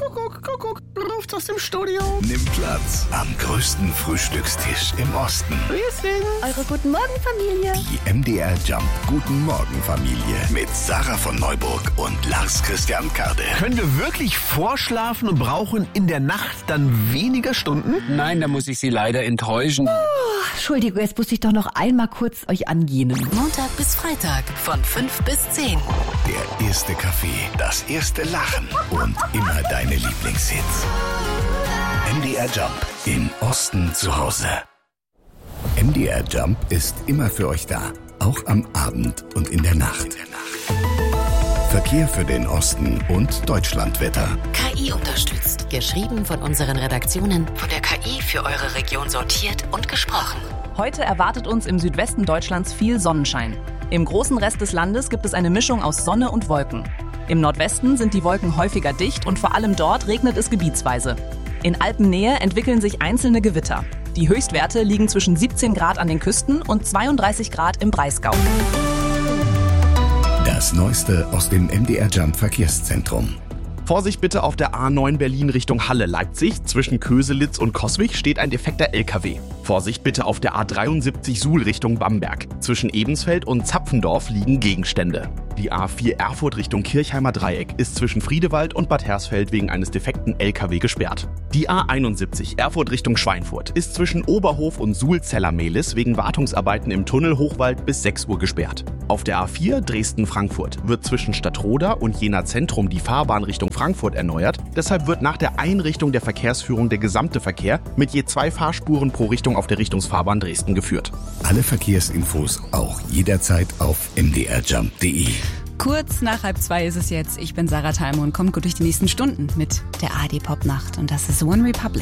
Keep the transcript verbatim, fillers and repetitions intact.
Kuckuck, Kuckuck, ruft aus dem Studio. Nimm Platz am größten Frühstückstisch im Osten. Wir sind Eure Guten Morgen Familie. Die M D R Jump Guten Morgen Familie mit Sarah von Neuburg und Lars Christian Kade. Können wir wirklich vorschlafen und brauchen in der Nacht dann weniger Stunden? Nein, da muss ich Sie leider enttäuschen. Oh, Entschuldigung, jetzt muss ich doch noch einmal kurz euch angehen. Montag bis Freitag von fünf bis zehn. Der erste Kaffee, das erste Lachen und immer deine Lieblingshits. M D R Jump im Osten zu Hause. M D R Jump ist immer für euch da, auch am Abend und in der Nacht. Verkehr für den Osten und Deutschlandwetter. K I unterstützt. Geschrieben von unseren Redaktionen. Von der K I für eure Region sortiert und gesprochen. Heute erwartet uns im Südwesten Deutschlands viel Sonnenschein. Im großen Rest des Landes gibt es eine Mischung aus Sonne und Wolken. Im Nordwesten sind die Wolken häufiger dicht und vor allem dort regnet es gebietsweise. In Alpennähe entwickeln sich einzelne Gewitter. Die Höchstwerte liegen zwischen siebzehn Grad an den Küsten und zweiunddreißig Grad im Breisgau. Das Neueste aus dem M D R Jump Verkehrszentrum. Vorsicht bitte auf der A neun Berlin Richtung Halle-Leipzig. Zwischen Köselitz und Coswig steht ein defekter L K W. Vorsicht bitte auf der A dreiundsiebzig Suhl Richtung Bamberg. Zwischen Ebensfeld und Zapfendorf liegen Gegenstände. Die A vier Erfurt Richtung Kirchheimer Dreieck ist zwischen Friedewald und Bad Hersfeld wegen eines defekten L K W gesperrt. Die A einundsiebzig Erfurt Richtung Schweinfurt ist zwischen Oberhof und Suhlzeller-Mehlis wegen Wartungsarbeiten im Tunnel Hochwald bis sechs Uhr gesperrt. Auf der A vier Dresden-Frankfurt wird zwischen Stadtroda und Jena Zentrum die Fahrbahn Richtung Frankfurt erneuert. Deshalb wird nach der Einrichtung der Verkehrsführung der gesamte Verkehr mit je zwei Fahrspuren pro Richtung auf der Richtungsfahrbahn Dresden geführt. Alle Verkehrsinfos auch jederzeit auf m d r jump punkt d e. Kurz nach halb zwei ist es jetzt. Ich bin Sarah Thalmo und kommt gut durch die nächsten Stunden mit der A R D Pop Nacht. Und das ist One Republic.